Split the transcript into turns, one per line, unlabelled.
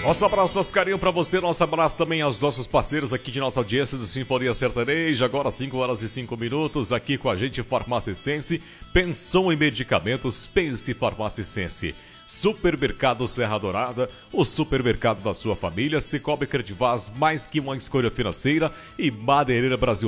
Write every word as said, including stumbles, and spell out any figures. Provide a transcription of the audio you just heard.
Nosso abraço, nosso carinho pra você, nosso abraço também aos nossos parceiros aqui de nossa audiência do Sinfonia Sertaneja. Agora cinco horas e cinco minutos aqui com a gente, Farmácia Essense. Pensou em medicamentos? Pense Farmácia Essense. Supermercado Serra Dourada, o supermercado da sua família. Cicobi Credivaz, mais que uma escolha financeira. E Madeireira Brasil